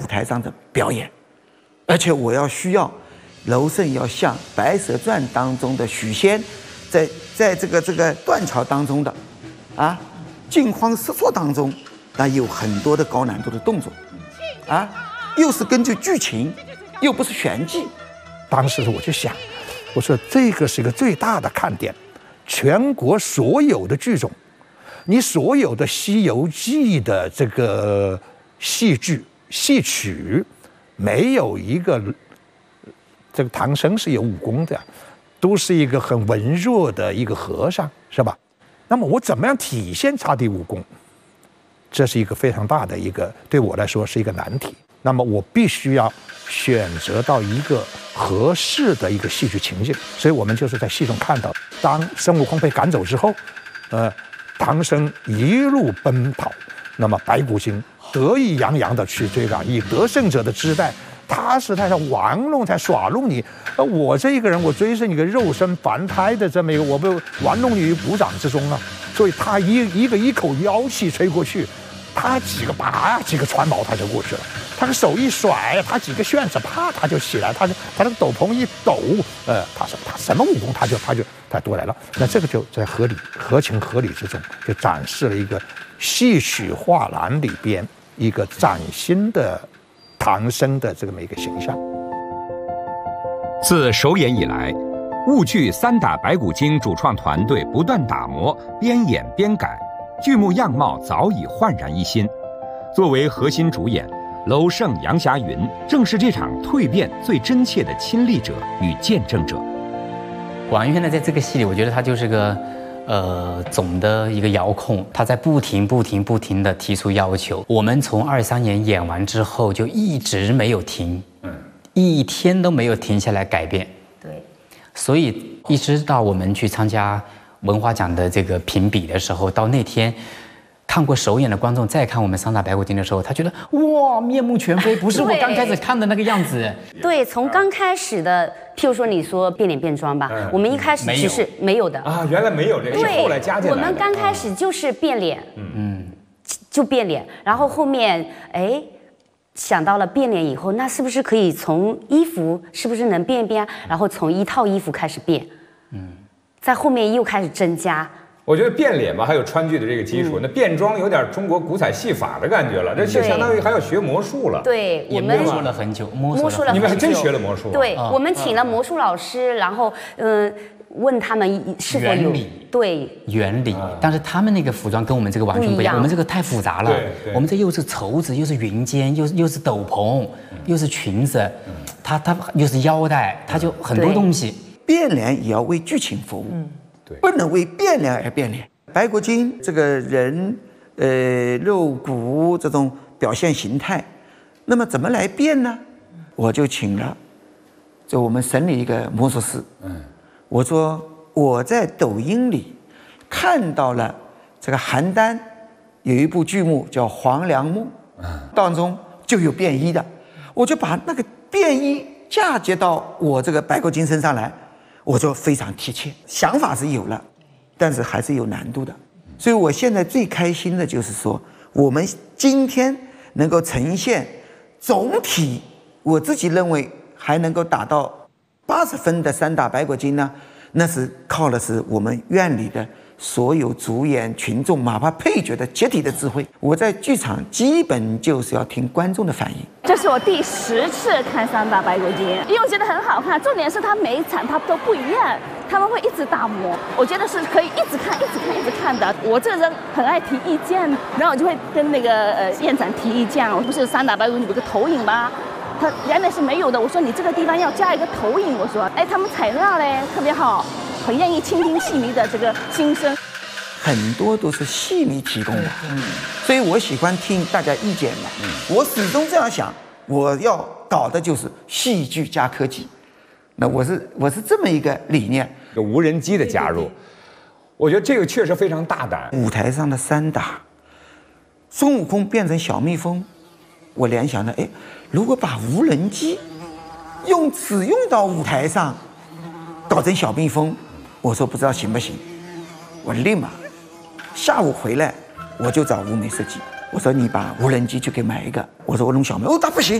台上的表演，而且我需要娄胜要像《白蛇传》当中的许仙，在这个断桥当中的惊慌失措当中，那有很多的高难度的动作，又是根据剧情，又不是玄机。 当时我就想，我说这个是一个最大的看点，全国所有的剧种，你所有的《西游记》的这个戏剧戏曲，没有一个这个唐僧是有武功的，都是一个很文弱的一个和尚，是吧？那么我怎么样体现他的武功？这是一个非常大的一个，对我来说是一个难题。那么我必须要选择到一个合适的一个戏剧情境，所以我们就是在戏中看到，当孙悟空被赶走之后，唐僧一路奔跑，那么白骨精得意洋洋的去追赶，以得胜者的姿态，他是在玩弄，在耍弄你。我这一个人，我追是一个肉身凡胎的这么一个，我被玩弄于股掌之中啊。所以他一口妖气吹过去，他几个穿毛他就过去了。他的手一甩，他几个旋子，啪他就起来，他那个斗篷一抖，他什么武功他都来了。那这个就在合情合理之中，就展示了一个戏曲画廊里边一个崭新的唐僧的这么一个形象。 自首演以来，婺剧三打白骨精主创团队不断打磨，边演边改，剧目样貌早已焕然一新。作为核心主演，娄胜、杨霞云正是这场蜕变最真切的亲历者与见证者。 王源呢，在这个戏里，我觉得他就是个总的一个遥控，他在不停的提出要求。我们从23年演完之后，就一直没有停，一天都没有停下来改变。 对， 所以一直到我们去参加文化奖的这个评比的时候，到那天。看过首演的观众再看我们三打白骨精的时候，他觉得哇，面目全非，不是我刚开始看的那个样子。 对，从刚开始的，譬如说你说变脸变装吧，我们一开始其实没有的啊，原来没有这个，是后来加进来的。 我们刚开始就是变脸，就变脸，然后后面想到了变脸以后，那是不是可以从衣服是不是能变一变，然后从一套衣服开始变，在后面又开始增加。 我觉得变脸吧，还有川剧的这个基础，那变装有点中国古彩戏法的感觉了，这就相当于还要学魔术了。 对，我们摸索了很久， 你们还真学了魔术。 对，我们请了魔术老师，然后问他们是否有原理，但是他们那个服装跟我们这个完全不一样，我们这个太复杂了。我们这又是绸子，又是云肩，又是斗篷，又是裙子，它又是腰带，它就很多东西。 变脸也要为剧情服务。不能为变脸而变脸。白骨精这个人，肉骨这种表现形态，那么怎么来变呢？我就请了，就我们省里一个魔术师，我说我在抖音里看到了这个邯郸有一部剧目叫《黄粱梦》，当中就有变衣的，我就把那个变衣嫁接到我这个白骨精身上来。我说非常贴切，想法是有了，但是还是有难度的。所以我现在最开心的就是说，我们今天能够呈现总体，我自己认为还能够达到80分的三打白骨精呢，那是靠的是我们院里的所有主演群众，哪怕配角的集体的智慧。我在剧场基本就是要听观众的反应。 这是我第10次看三打白骨精，因为我觉得很好看，重点是它每一场它都不一样，他们会一直打磨，我觉得是可以一直看的。我这个人很爱提意见，然后我就会跟那个院长提意见，我不是三打白骨精有个投影吗？他原来是没有的，我说你这个地方要加一个投影，我说他们采纳嘞特别好，很愿意倾听戏迷的这个心声。 很多都是戏迷提供的，所以我喜欢听大家意见嘛。我始终这样想，我要搞的就是戏剧加科技。那我是这么一个理念。 有无人机的加入，我觉得这个确实非常大胆。 舞台上的三打，孙悟空变成小蜜蜂，我联想到，如果把无人机只用到舞台上，搞成小蜜蜂，我说不知道行不行。我立马下午回来，我就找吴美设计，我说你把无人机去给买一个，我说我弄小蜜，他不行。